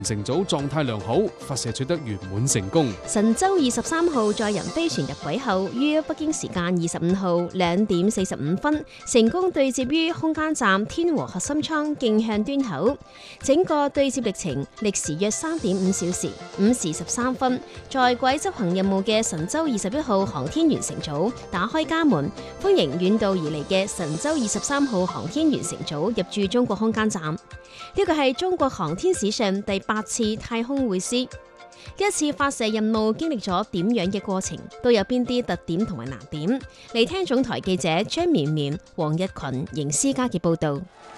乘組狀態良好，發射取得圓滿成功。 神舟23號載人飛船入軌後，於北京時間25號2點45分成功對接於空間站天和核心艙徑向端口，整個對接歷程歷時約3.5小時5時13分。在軌執行任務嘅神舟21號航天員乘組打開家門，歡迎遠道而嚟嘅神舟23號航天員乘組入駐中國空間站。呢個係中國航天史上第8次太空會師。一次發射任務經歷咗點樣嘅過程，都有邊啲特點同埋難點？嚟聽總台記者張綿綿、黃日群、邢思嘉嘅報導。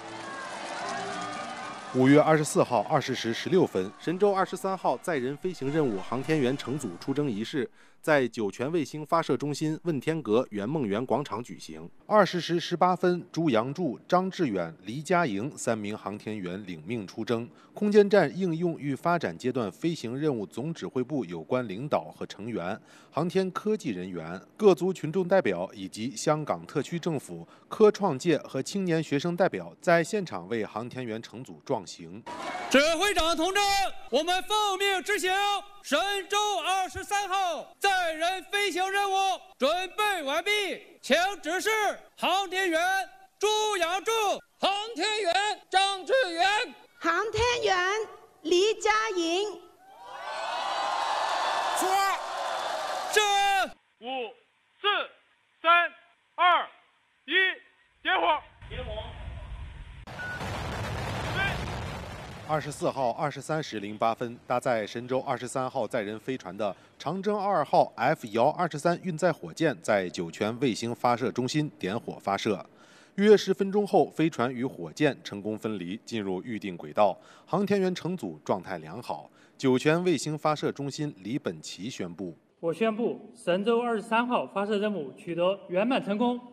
5月24號20時16分，神舟23號載人飛行任務航天員乘組出征儀式在酒泉衛星發射中心問天閣圓夢園廣場舉行。20時18分，朱楊柱、張志遠、黎佳瑩3名航天員領命出征。空間站應用與發展階段飛行任務總指揮部有關領導和成員、航天科技人員、各族群眾代表以及香港特區政府、科創界和青年學生代表在現場為航天員乘組壯行。 指揮長同志，我們奉命執行神舟23號載人飛行任務準備完畢，請指示航天員朱楊柱、航天員張志遠、 航天員黎佳瑩。 是5、4、3、2、1，點火。 24號23時08分，搭載神舟23號載人飛船的長征2號 F-123運載火箭在酒泉衛星發射中心點火發射。約10分鐘後，飛船與火箭成功分離，進入預定軌道，航天員乘組狀態良好。酒泉衛星發射中心李本奇宣布： 我宣布神舟23號發射任務取得圓滿成功。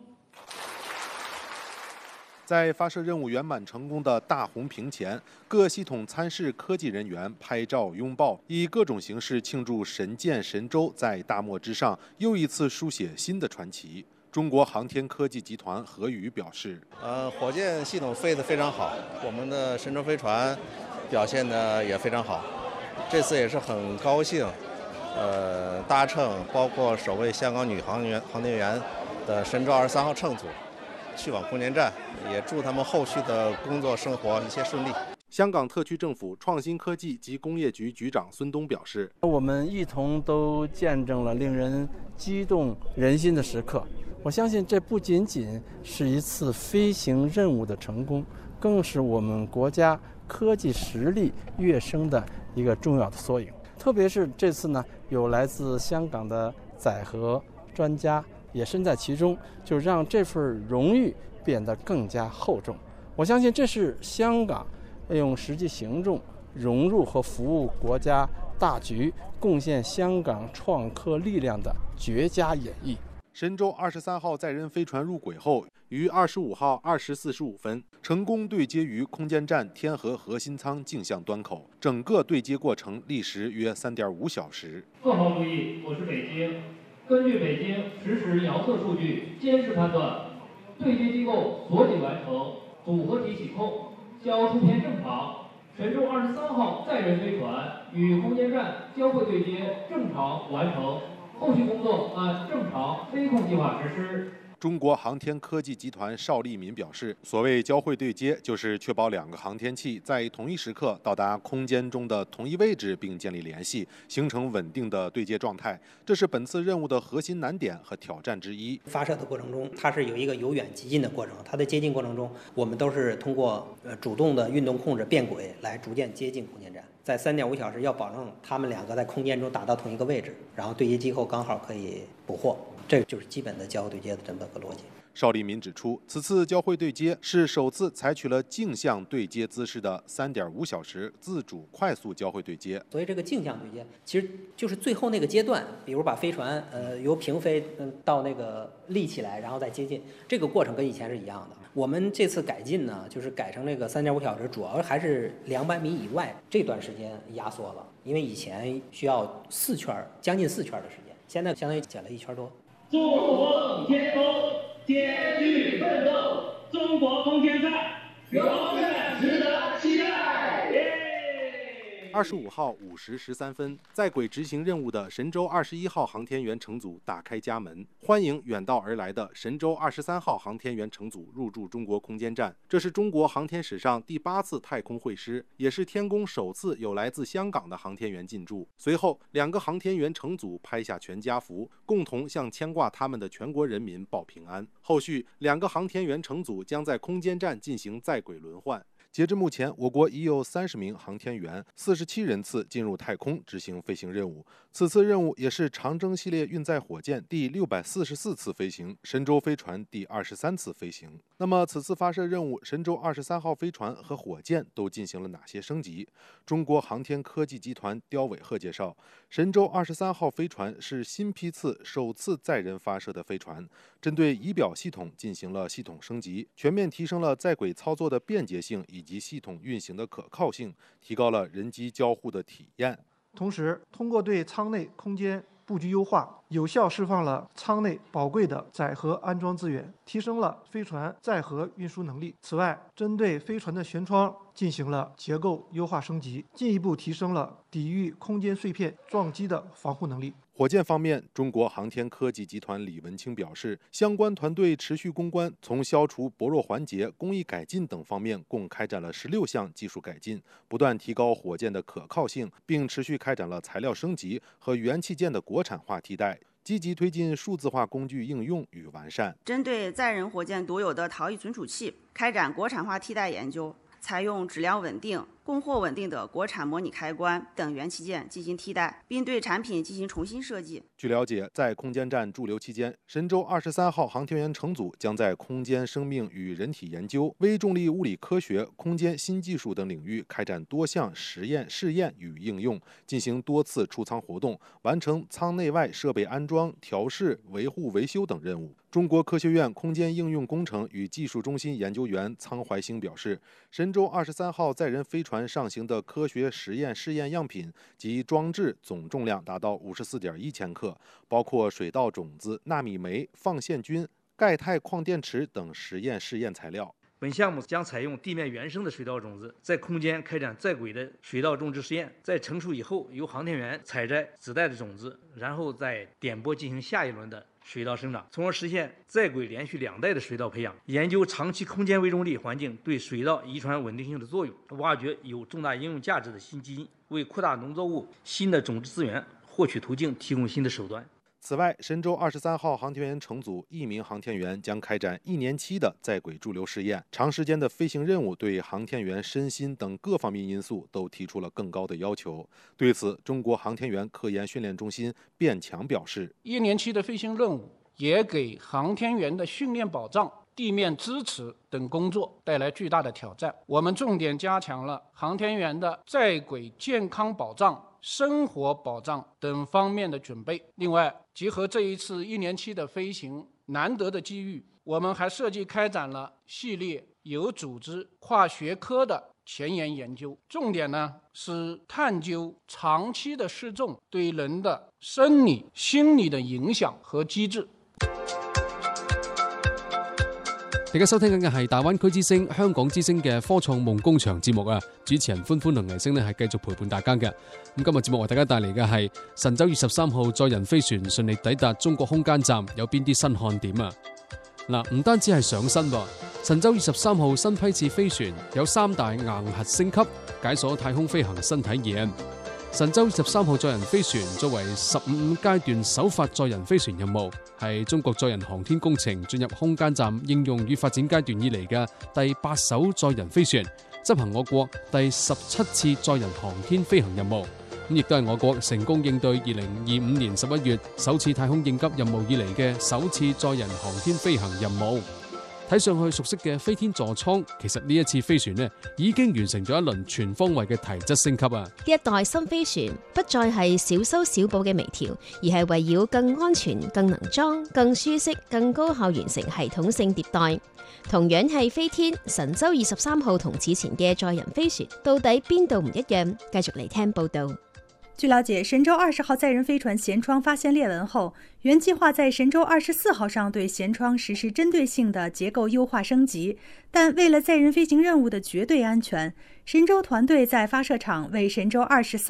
在發射任務圓滿成功的大紅屏前，各系統參試科技人員拍照擁抱，以各種形式慶祝神艦神舟在大漠之上又一次書寫新的傳奇。中國航天科技集團何宇表示： 火箭系統飛得非常好，我們的神舟飛船表現得也非常好。這次也是很高興，搭乘包括首位香港女航天員的神舟23號乘組去往空間站，也祝他們後續的工作生活一切順利。 香港特區政府創新科技及工業局局長孫東表示： 我們一同都見證了令人激動人心的時刻。我相信這不僅僅是一次飛行任務的成功，更是我們國家科技實力躍升的一個重要的縮影。特別是這次呢，有來自香港的載荷專家也身在其中，就讓這份榮譽變得更加厚重。我相信這是香港用實際行動融入和服務國家大局，貢獻香港創科力量的絕佳演繹。 神舟23號載人飛船入軌後，於25號20時45分成功對接於空間站天和核心艙徑向端口，整個對接過程歷時約3.5小時。 各方注意，我是北京。根據北京實時遙測數據監視判斷，對接機構鎖緊完成，組合體啟動，交出片正常。神舟23號載人飛船與空間站交會對接正常完成。後續工作按正常飛控計劃實施。 中國航天科技集團邵立民表示，所謂交會對接，就是確保兩個航天器在同一時刻到達空間中的同一位置，並建立聯繫，形成穩定的對接狀態。這是本次任務的核心難點和挑戰之一。 發射的過程中，它是有一個由遠及近的過程，它的接近過程中，我們都是通過主動的運動控制變軌來逐漸接近空間站。在3.5小時要保證他們兩個在空間中達到同一個位置，然後對接機構剛好可以捕獲，這個就是基本的交會對接的這麼個邏輯。 邵立民指出，此次交會對接是首次採取了鏡像對接姿勢的3.5小時自主快速交會對接。 所以這個鏡像對接其實就是最後那個階段，比如把飛船由平飛到那個立起來，然後再接近，這個過程跟以前是一樣的。我們這次改進呢，就是改成那個3.5小時，主要還是200米以外這段時間壓縮了，因為以前需要4圈，將近4圈的時間，現在相當於減了1圈多。 祝夢天空，艱巨奮鬥，中國空間站永遠值得期待。 25号5時13分，在軌執行任務的神舟21號航天員乘組打開家門，歡迎遠道而來的神舟23號航天員乘組入駐中國空間站。這是中國航天史上第8次太空會師，也是天宮首次有來自香港的航天員進駐。隨後，2個航天員乘組拍下全家福，共同向牽掛他們的全國人民報平安。後續2個航天員乘組將在空間站進行在軌輪換。截至目前，我國已有30名航天員、47人次進入太空執行飛行任務。此次任務也是長征系列運載火箭第644次飛行，神舟飛船第23次飛行。那麼此次發射任務，神舟23號飛船和火箭都進行了哪些升級？中國航天科技集團刁偉赫介紹，神舟23號飛船是新批次首次載人發射的飛船，針對儀表系統進行了系統升級，全面提升了在軌操作的便捷性以及系統運行的可靠性，提高了人機交互的體驗。 同時，通過對艙內空間布局優化，有效釋放了艙內寶貴的載荷安裝資源，提升了飛船載荷運輸能力。此外，針對飛船的舷窗進行了結構優化升級，進一步提升了抵禦空間碎片撞擊的防護能力。 火箭方面，中國航天科技集團李文清表示，相關團隊持續攻關，從消除薄弱環節、工藝改進等方面，共開展了16項技術改進，不斷提高火箭的可靠性，並持續開展了材料升級和元器件的國產化替代，積極推進數字化工具應用與完善。 針對載人火箭獨有的逃逸存儲器，開展國產化替代研究，採用質量穩定、供貨穩定的國產模擬開關等元器件進行替代，並對產品進行重新設計。 據了解，在空間站駐留期間，神舟23號航天員乘組將在空間生命與人體研究、微重力物理科學、空間新技術等領域開展多項實驗、試驗與應用，進行多次出艙活動，完成艙內外設備安裝、調試、維護、維修等任務。中國科學院空間應用工程與技術中心研究員倉懷興表示，神舟23號載人飛船上行的科學實驗試驗樣品及裝置總重量達到54.1千克，包括水稻種子、納米酶、放線菌、鈣鈦礦電池等實驗材料。 本項目將採用地面原生的水稻種子，在空間開展在軌的水稻種植實驗，在成熟以後，由航天員採摘子代的種子，然後在點播進行下一輪的水稻生長，從而實現在軌連續2代的水稻培養，研究長期空間微重力環境對水稻遺傳穩定性的作用，挖掘有重大應用價值的新基因，為擴大農作物新的種植資源獲取途徑提供新的手段。 此外，神舟23號航天員乘組1名航天員將開展1年期的在軌駐留試驗。長時間的飛行任務對航天員身心等各方面因素都提出了更高的要求。對此，中國航天員科研訓練中心卞強表示 ，1年期的飛行任務也給航天員的訓練保障、地面支持等工作帶來巨大的挑戰。我們重點加強了航天員的在軌健康保障、生活保障等方面的準備。另外，結合這一次1年期的飛行難得的機遇，我們還設計開展了系列有組織、跨學科的前沿研究，重點呢是探究長期的失重對人的生理、心理的影響和機制。 大家收聽緊嘅係大灣區之聲、香港之聲嘅科創夢工場節目啊！主持人歡歡同藝聲呢係繼續陪伴大家嘅。咁今日節目為大家帶嚟嘅係神舟23號載人飛船順利抵達中國空間站，有邊啲新看點啊？嗱，唔單止係上身噃，神舟23號新批次飛船有3大硬核升級，解鎖太空飛行新體驗。神舟23號載人飛船作為15階段首發載人飛船任務，係中國載人航天工程進入空間站應用與發展階段以嚟嘅第8艘載人飛船，執行我國第17次載人航天飛行任務。咁亦都係我國成功應對2025年11月首次太空應急任務以嚟嘅首次載人航天飛行任務。睇上去熟悉嘅飛天座艙，其實呢一次飛船呢已經完成咗一輪全方位嘅提質升級啊！ 呢一代新飛船不再係小修小補嘅微調，而係圍繞更安全、更能裝、更舒適、更高效完成系統性迭代。同樣係飛天，神舟23號同此前嘅載人飛船到底邊度唔一樣？繼續嚟聽報道。 据了解，神舟20号载人飞船舷窗发现裂纹后，原计划在神舟24号上对舷窗实施针对性的结构优化升级，但为了载人飞行任务的绝对安全，神舟团队在发射场为神舟23